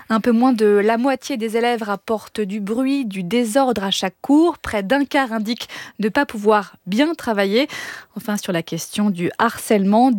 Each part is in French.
Un peu moins de la moitié des élèves rapportent du bruit, du désordre à chaque cours. Près d'un quart indiquent ne pas pouvoir bien travailler. Enfin, sur la question du harcèlement,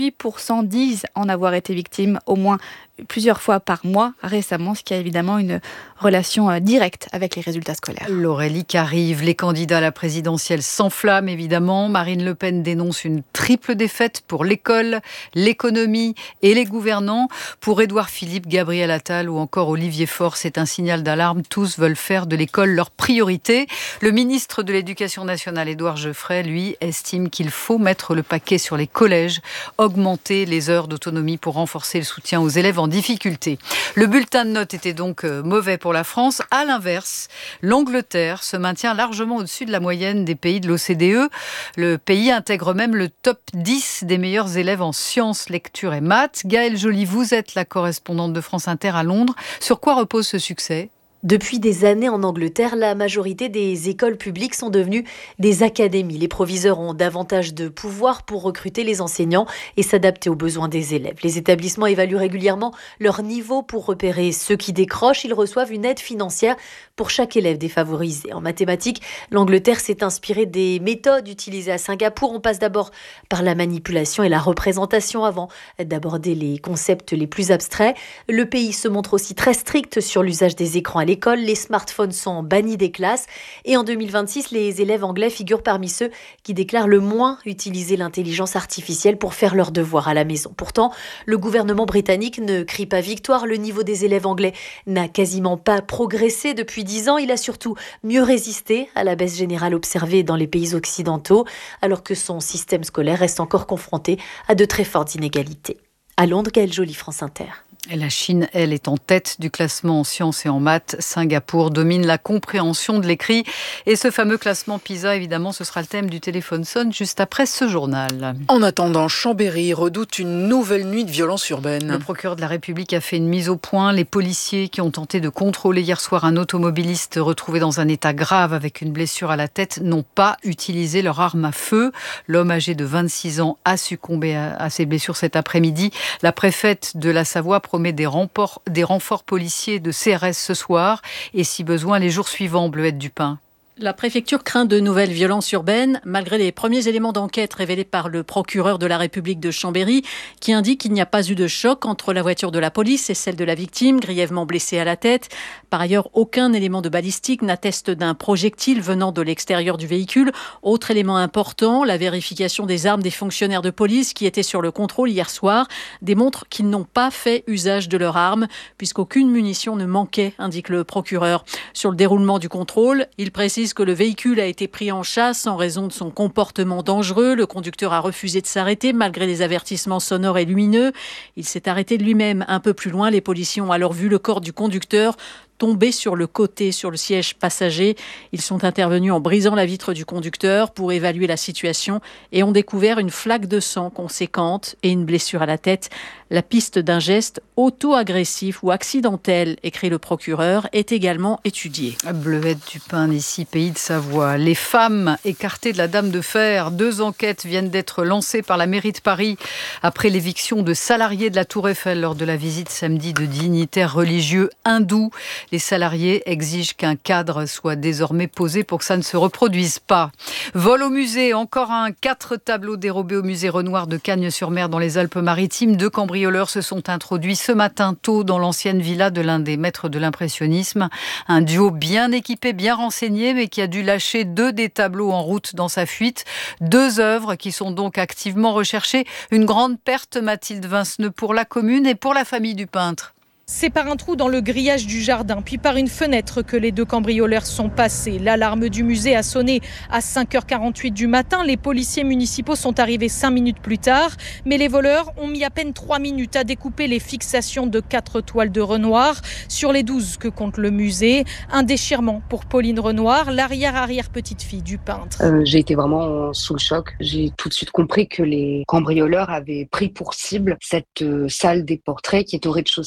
18% disent en avoir été victimes au moins plusieurs fois par mois récemment, ce qui a évidemment une relation directe avec les résultats scolaires. L'Aurélie qu'arrive, les candidats à la présidentielle s'enflamment évidemment. Marine Le Pen dénonce une triple défaite pour l'école, l'économie et les gouvernants. Pour Édouard Philippe, Gabriel Attal ou encore Olivier Faure, c'est un signal d'alarme. Tous veulent faire de l'école leur priorité. Le ministre de l'Éducation nationale, Édouard Geoffrey, lui, estime qu'il faut mettre le paquet sur les collèges, augmenter les heures d'autonomie pour renforcer le soutien aux élèves en difficulté. Le bulletin de notes était donc mauvais pour la France. À l'inverse, l'Angleterre se maintient largement au-dessus de la moyenne des pays de l'OCDE. Le pays intègre même le top 10 des meilleurs élèves en sciences, lecture et maths. Gaëlle Joly, vous êtes la correspondante de France Inter à Londres. Sur quoi repose ce succès ? Depuis des années en Angleterre, la majorité des écoles publiques sont devenues des académies. Les proviseurs ont davantage de pouvoir pour recruter les enseignants et s'adapter aux besoins des élèves. Les établissements évaluent régulièrement leur niveau pour repérer ceux qui décrochent. Ils reçoivent une aide financière pour chaque élève défavorisé. En mathématiques, l'Angleterre s'est inspirée des méthodes utilisées à Singapour. On passe d'abord par la manipulation et la représentation avant d'aborder les concepts les plus abstraits. Le pays se montre aussi très strict sur l'usage des écrans à l'école, les smartphones sont bannis des classes et en 2026, les élèves anglais figurent parmi ceux qui déclarent le moins utiliser l'intelligence artificielle pour faire leurs devoirs à la maison. Pourtant, le gouvernement britannique ne crie pas victoire. Le niveau des élèves anglais n'a quasiment pas progressé depuis 10 ans. Il a surtout mieux résisté à la baisse générale observée dans les pays occidentaux, alors que son système scolaire reste encore confronté à de très fortes inégalités. À Londres, Gaëlle Joly, France Inter. Et la Chine, elle, est en tête du classement en sciences et en maths. Singapour domine la compréhension de l'écrit. Et ce fameux classement PISA, évidemment, ce sera le thème du téléphone sonne juste après ce journal. En attendant, Chambéry redoute une nouvelle nuit de violence urbaine. Le procureur de la République a fait une mise au point. Les policiers qui ont tenté de contrôler hier soir un automobiliste retrouvé dans un état grave avec une blessure à la tête n'ont pas utilisé leur arme à feu. L'homme âgé de 26 ans a succombé à ses blessures cet après-midi. La préfète de la Savoie promet des renforts policiers de CRS ce soir et si besoin les jours suivants, Bleuette Dupin. La préfecture craint de nouvelles violences urbaines, malgré les premiers éléments d'enquête révélés par le procureur de la République de Chambéry, qui indique qu'il n'y a pas eu de choc entre la voiture de la police et celle de la victime, grièvement blessée à la tête. Par ailleurs, aucun élément de balistique n'atteste d'un projectile venant de l'extérieur du véhicule. Autre élément important, la vérification des armes des fonctionnaires de police qui étaient sur le contrôle hier soir démontre qu'ils n'ont pas fait usage de leurs armes, puisqu'aucune munition ne manquait, indique le procureur. Sur le déroulement du contrôle, il précise que le véhicule a été pris en chasse en raison de son comportement dangereux. Le conducteur a refusé de s'arrêter malgré les avertissements sonores et lumineux. Il s'est arrêté de lui-même un peu plus loin. Les policiers ont alors vu le corps du conducteur tombés sur le côté, sur le siège passager. Ils sont intervenus en brisant la vitre du conducteur pour évaluer la situation et ont découvert une flaque de sang conséquente et une blessure à la tête. La piste d'un geste auto-agressif ou accidentel, écrit le procureur, est également étudiée. Bleuette Dupin, ici, Pays de Savoie. Les femmes écartées de la Dame de Fer. 2 enquêtes viennent d'être lancées par la mairie de Paris après l'éviction de salariés de la Tour Eiffel lors de la visite samedi de dignitaires religieux hindous. Les salariés exigent qu'un cadre soit désormais posé pour que ça ne se reproduise pas. Vol au musée, encore un. 4 tableaux dérobés au musée Renoir de Cagnes-sur-Mer dans les Alpes-Maritimes. 2 cambrioleurs se sont introduits ce matin tôt dans l'ancienne villa de l'un des maîtres de l'impressionnisme. Un duo bien équipé, bien renseigné, mais qui a dû lâcher 2 des tableaux en route dans sa fuite. 2 œuvres qui sont donc activement recherchées. Une grande perte, Mathilde Vinceneux, pour la commune et pour la famille du peintre. C'est par un trou dans le grillage du jardin, puis par une fenêtre que les 2 cambrioleurs sont passés. L'alarme du musée a sonné à 5h48 du matin. Les policiers municipaux sont arrivés 5 minutes plus tard. Mais les voleurs ont mis à peine 3 minutes à découper les fixations de 4 toiles de Renoir sur les 12 que compte le musée. Un déchirement pour Pauline Renoir, l'arrière-petite-fille du peintre. J'ai été vraiment sous le choc. J'ai tout de suite compris que les cambrioleurs avaient pris pour cible cette salle des portraits qui est au rez-de-chaussée du musée.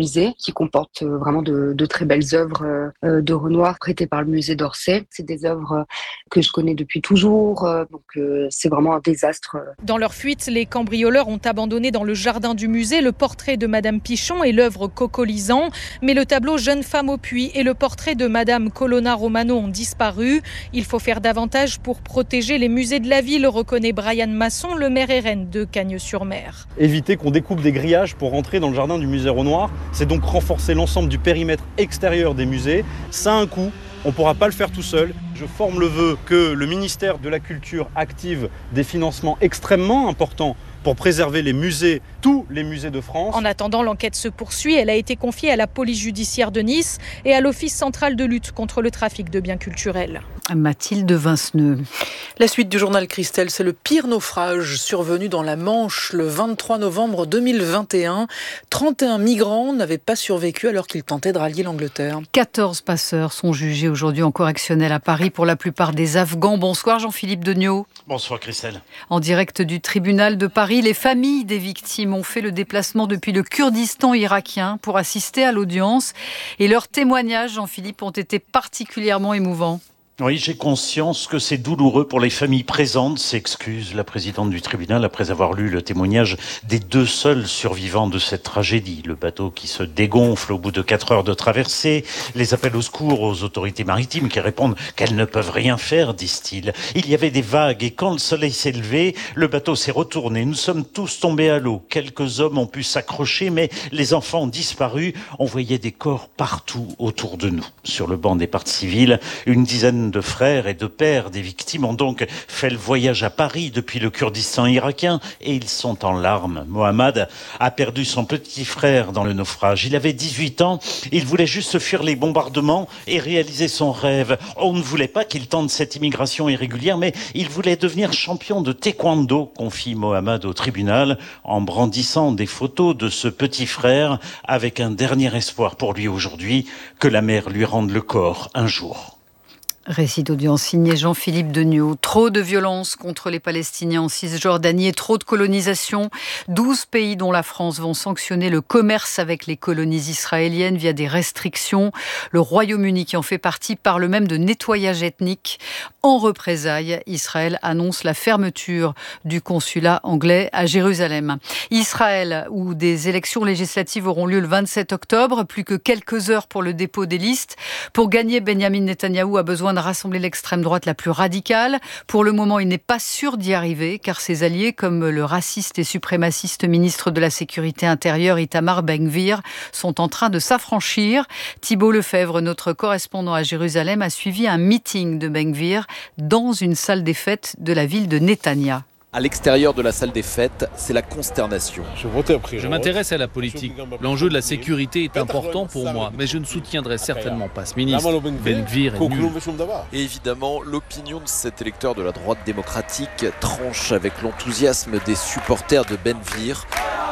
musée qui comporte vraiment de très belles œuvres de Renoir prêtées par le musée d'Orsay. C'est des œuvres que je connais depuis toujours, donc c'est vraiment un désastre. Dans leur fuite, les cambrioleurs ont abandonné dans le jardin du musée le portrait de Madame Pichon et l'œuvre Coco-Lisan, mais le tableau Jeune femme au puits et le portrait de Madame Colonna Romano ont disparu. Il faut faire davantage pour protéger les musées de la ville, reconnaît Brian Masson, le maire RN de Cagnes-sur-Mer. Éviter qu'on découpe des grillages pour rentrer dans le jardin du musée Renoir, c'est donc renforcer l'ensemble du périmètre extérieur des musées. Ça a un coût, on ne pourra pas le faire tout seul. Je forme le vœu que le ministère de la Culture active des financements extrêmement importants pour préserver les musées, tous les musées de France. En attendant, l'enquête se poursuit. Elle a été confiée à la police judiciaire de Nice et à l'Office central de lutte contre le trafic de biens culturels. Mathilde Vinceneux. La suite du journal Christelle, c'est le pire naufrage survenu dans la Manche le 23 novembre 2021. 31 migrants n'avaient pas survécu alors qu'ils tentaient de rallier l'Angleterre. 14 passeurs sont jugés aujourd'hui en correctionnel à Paris, pour la plupart des Afghans. Bonsoir Jean-Philippe Degnaud. Bonsoir Christelle. En direct du tribunal de Paris, les familles des victimes ont fait le déplacement depuis le Kurdistan irakien pour assister à l'audience. Et leurs témoignages, Jean-Philippe, ont été particulièrement émouvants. Oui, j'ai conscience que c'est douloureux pour les familles présentes, s'excuse la présidente du tribunal après avoir lu le témoignage des 2 seuls survivants de cette tragédie. Le bateau qui se dégonfle au bout de 4 heures de traversée, les appels au secours aux autorités maritimes qui répondent qu'elles ne peuvent rien faire, disent-ils. Il y avait des vagues et quand le soleil s'est levé, le bateau s'est retourné. Nous sommes tous tombés à l'eau. Quelques hommes ont pu s'accrocher, mais les enfants ont disparu. On voyait des corps partout autour de nous. Sur le banc des parties civiles, une dizaine de frères et de pères des victimes ont donc fait le voyage à Paris depuis le Kurdistan irakien et ils sont en larmes. Mohamed a perdu son petit frère dans le naufrage. Il avait 18 ans, il voulait juste fuir les bombardements et réaliser son rêve. On ne voulait pas qu'il tente cette immigration irrégulière, mais il voulait devenir champion de taekwondo, confie Mohamed au tribunal, en brandissant des photos de ce petit frère avec un dernier espoir pour lui aujourd'hui, que la mer lui rende le corps un jour. Récit d'audience signé Jean-Philippe Degnaud. Trop de violence contre les Palestiniens en Cisjordanie et trop de colonisation. 12 pays dont la France vont sanctionner le commerce avec les colonies israéliennes via des restrictions. Le Royaume-Uni qui en fait partie parle même de nettoyage ethnique. En représailles, Israël annonce la fermeture du consulat anglais à Jérusalem. Israël, où des élections législatives auront lieu le 27 octobre, plus que quelques heures pour le dépôt des listes. Pour gagner, Benyamin Netanyahou a besoin de rassembler l'extrême droite la plus radicale. Pour le moment, il n'est pas sûr d'y arriver, car ses alliés, comme le raciste et suprémaciste ministre de la Sécurité intérieure Itamar Ben-Gvir, sont en train de s'affranchir. Thibault Lefebvre, notre correspondant à Jérusalem, a suivi un meeting de Ben-Gvir dans une salle des fêtes de la ville de Netanya. À l'extérieur de la salle des fêtes, c'est la consternation. Je m'intéresse à la politique. L'enjeu de la sécurité est important pour moi, mais je ne soutiendrai certainement pas ce ministre. Ben-Gvir est nul. Et évidemment, l'opinion de cet électeur de la droite démocratique tranche avec l'enthousiasme des supporters de Ben-Gvir.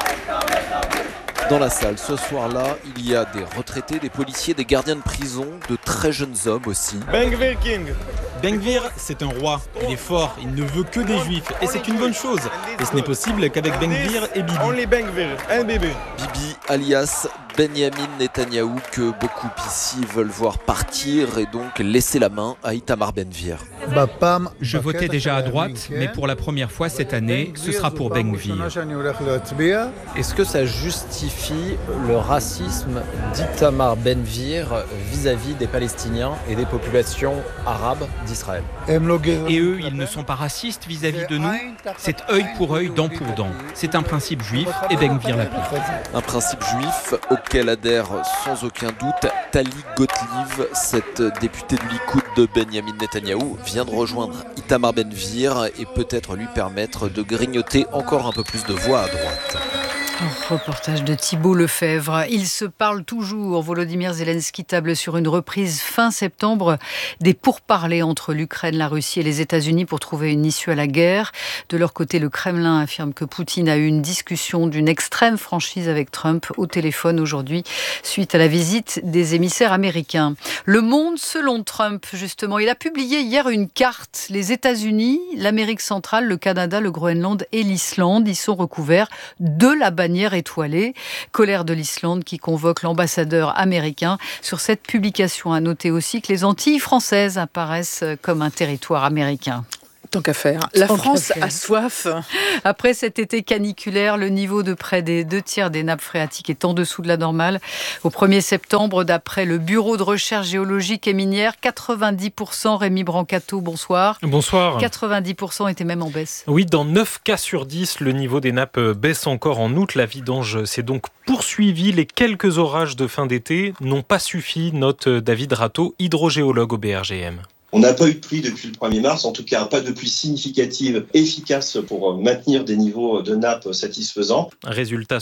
Dans la salle, ce soir-là, il y a des retraités, des policiers, des gardiens de prison, de très jeunes hommes aussi. Ben-Gvir King. Ben-Gvir, c'est un roi. Il est fort, il ne veut que des juifs. Et c'est une bonne chose. Et ce n'est possible qu'avec Ben-Gvir et Bibi. Only Ben-Gvir, un bébé. Bibi, alias Benyamin Netanyahou, que beaucoup ici veulent voir partir et donc laisser la main à Itamar Ben-Gvir. Je votais déjà à droite, mais pour la première fois cette année, ce sera pour Ben-Gvir. Est-ce que ça justifie le racisme d'Itamar Ben-Gvir vis-à-vis des Palestiniens et des populations arabes d'Israël? Et eux, ils ne sont pas racistes vis-à-vis de nous. C'est œil pour œil, dent pour dent. C'est un principe juif et Ben-Gvir l'applique. Un principe juif auquel adhère sans aucun doute Tali Gottlieb, cette députée du Likoud de Benyamin Netanyahou, vient de rejoindre Itamar Ben-Gvir et peut-être lui permettre de grignoter encore un peu plus de voix à droite. Reportage de Thibault Lefebvre. Il se parle toujours. Volodymyr Zelensky table sur une reprise fin septembre des pourparlers entre l'Ukraine, la Russie et les États-Unis pour trouver une issue à la guerre. De leur côté, le Kremlin affirme que Poutine a eu une discussion d'une extrême franchise avec Trump au téléphone aujourd'hui, suite à la visite des émissaires américains. Le Monde selon Trump, justement. Il a publié hier une carte. Les États-Unis, l'Amérique centrale, le Canada, le Groenland et l'Islande y sont recouverts de la bannière bannière étoilée. Colère de l'Islande qui convoque l'ambassadeur américain sur cette publication. À noter aussi que les Antilles françaises apparaissent comme un territoire américain. Tant qu'à faire. La France a soif. Après cet été caniculaire, le niveau de près des 2/3 des nappes phréatiques est en dessous de la normale. Au 1er septembre, d'après le Bureau de recherche géologique et minière, 90%, Rémi Brancato, bonsoir. Bonsoir. 90% étaient même en baisse. Oui, dans 9 cas sur 10, le niveau des nappes baisse encore en août. La vidange s'est donc poursuivie. Les quelques orages de fin d'été n'ont pas suffi, note David Rateau, hydrogéologue au BRGM. On n'a pas eu de pluie depuis le 1er mars, en tout cas pas de pluie significative, efficace pour maintenir des niveaux de nappes satisfaisants. Résultat,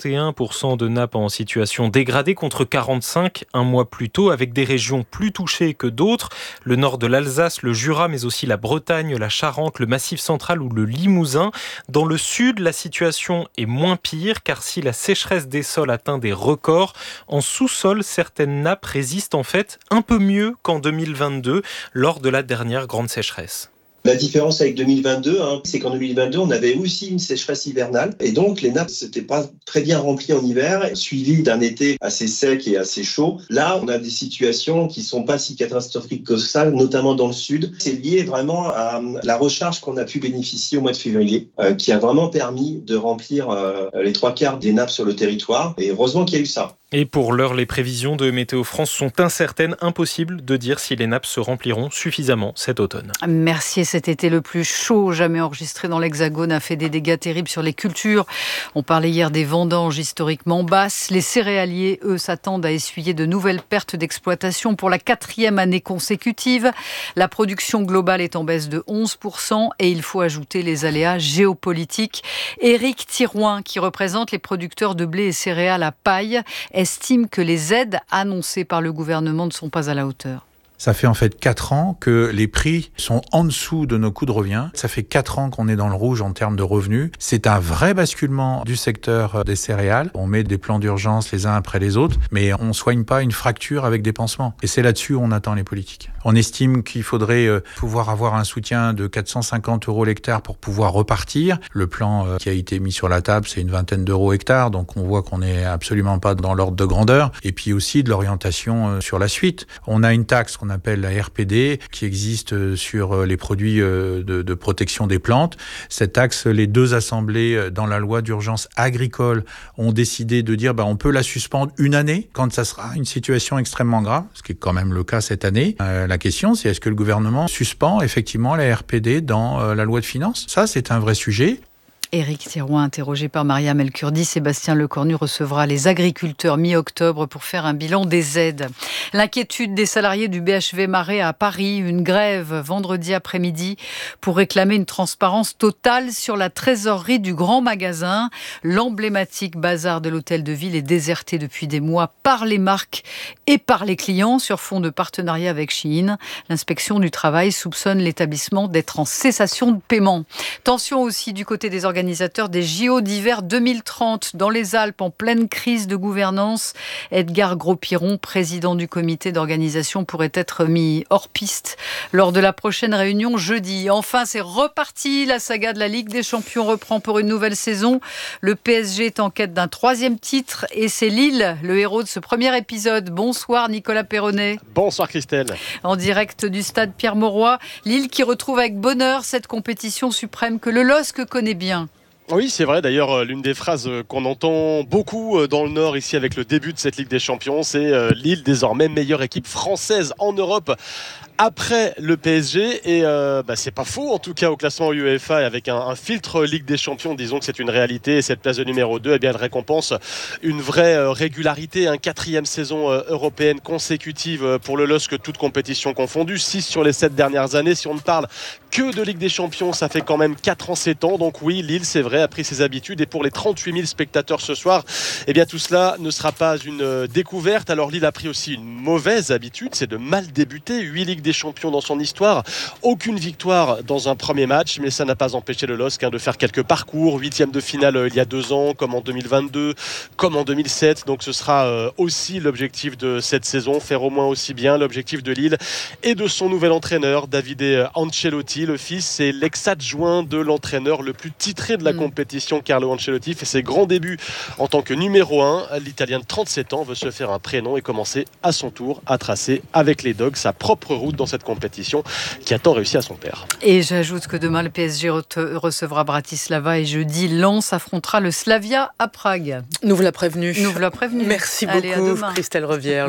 61% de nappes en situation dégradée contre 45% un mois plus tôt, avec des régions plus touchées que d'autres. Le nord de l'Alsace, le Jura, mais aussi la Bretagne, la Charente, le Massif central ou le Limousin. Dans le sud, la situation est moins pire, car si la sécheresse des sols atteint des records, en sous-sol, certaines nappes résistent en fait un peu mieux qu'en 2022. Lors de la dernière grande sécheresse. La différence avec 2022, c'est qu'en 2022, on avait aussi une sécheresse hivernale. Et donc, les nappes s'étaient pas très bien remplies en hiver, suivies d'un été assez sec et assez chaud. Là, on a des situations qui sont pas si catastrophiques que ça, notamment dans le sud. C'est lié vraiment à la recharge qu'on a pu bénéficier au mois de février, qui a vraiment permis de remplir les 3/4 des nappes sur le territoire. Et heureusement qu'il y a eu ça. Et pour l'heure, les prévisions de Météo France sont incertaines, impossible de dire si les nappes se rempliront suffisamment cet automne. Merci. Cet été le plus chaud jamais enregistré dans l'Hexagone a fait des dégâts terribles sur les cultures. On parlait hier des vendanges historiquement basses. Les céréaliers, eux, s'attendent à essuyer de nouvelles pertes d'exploitation pour la 4e année consécutive. La production globale est en baisse de 11% et il faut ajouter les aléas géopolitiques. Éric Thirouin, qui représente les producteurs de blé et céréales à paille, estime que les aides annoncées par le gouvernement ne sont pas à la hauteur. Ça fait en fait 4 ans que les prix sont en dessous de nos coûts de revient. Ça fait 4 ans qu'on est dans le rouge en termes de revenus. C'est un vrai basculement du secteur des céréales. On met des plans d'urgence les uns après les autres, mais on ne soigne pas une fracture avec des pansements. Et c'est là-dessus où on attend les politiques. On estime qu'il faudrait pouvoir avoir un soutien de 450 € l'hectare pour pouvoir repartir. Le plan qui a été mis sur la table, c'est une vingtaine d'euros hectare, donc on voit qu'on n'est absolument pas dans l'ordre de grandeur. Et puis aussi de l'orientation sur la suite. On a une taxe qu'on appelle la RPD, qui existe sur les produits de protection des plantes. Cette taxe, les deux assemblées dans la loi d'urgence agricole ont décidé de dire on peut la suspendre une année quand ça sera une situation extrêmement grave, ce qui est quand même le cas cette année. La question, c'est est-ce que le gouvernement suspend effectivement la RPD dans la loi de finances ? Ça, c'est un vrai sujet. Éric Thirouin, interrogé par Mariam El-Kurdi, Sébastien Lecornu recevra les agriculteurs mi-octobre pour faire un bilan des aides. L'inquiétude des salariés du BHV Marais à Paris, une grève vendredi après-midi pour réclamer une transparence totale sur la trésorerie du grand magasin. L'emblématique bazar de l'hôtel de ville est déserté depuis des mois par les marques et par les clients sur fond de partenariat avec Shein. L'inspection du travail soupçonne l'établissement d'être en cessation de paiement. Tension aussi du côté des organisateurs des JO d'hiver 2030 dans les Alpes en pleine crise de gouvernance. Edgar Gros-Piron, président du comité d'organisation, pourrait être mis hors piste lors de la prochaine réunion jeudi. Enfin, c'est reparti. La saga de la Ligue des Champions reprend pour une nouvelle saison. Le PSG est en quête d'un 3e titre et c'est Lille, le héros de ce premier épisode. Bonsoir Nicolas Perronnet. Bonsoir Christelle. En direct du stade Pierre-Mauroy, Lille qui retrouve avec bonheur cette compétition suprême que le LOSC connaît bien. Oui, c'est vrai. D'ailleurs, l'une des phrases qu'on entend beaucoup dans le Nord, ici, avec le début de cette Ligue des Champions, c'est Lille, désormais meilleure équipe française en Europe après le PSG. Et c'est pas faux, en tout cas, au classement UEFA, et avec un filtre Ligue des Champions, disons que c'est une réalité. Et cette place de numéro 2, elle récompense une vraie régularité. 4e saison européenne consécutive pour le LOSC, toute compétition confondue. 6 sur les 7 dernières années. Si on ne parle que de Ligue des Champions, ça fait quand même 4 ans, 7 ans. Donc oui, Lille, c'est vrai, a pris ses habitudes. Et pour les 38 000 spectateurs ce soir, tout cela ne sera pas une découverte. Alors Lille a pris aussi une mauvaise habitude, c'est de mal débuter. 8 Ligues des des Champions dans son histoire. Aucune victoire dans un premier match, mais ça n'a pas empêché le LOSC de faire quelques parcours. 8e de finale il y a 2 ans, comme en 2022, comme en 2007. Donc ce sera aussi l'objectif de cette saison, faire au moins aussi bien. L'objectif de Lille et de son nouvel entraîneur, Davide Ancelotti. Le fils, c'est l'ex-adjoint de l'entraîneur le plus titré de la compétition, Carlo Ancelotti, fait ses grands débuts en tant que numéro 1. L'Italien de 37 ans veut se faire un prénom et commencer à son tour à tracer avec les Dogs sa propre route dans cette compétition qui a tant réussi à son père. Et j'ajoute que demain le PSG recevra Bratislava et jeudi Lens affrontera le Slavia à Prague. Nous vous l'a prévenu. Nous vous l'a prévenu. Merci Allez, beaucoup Christelle Revière.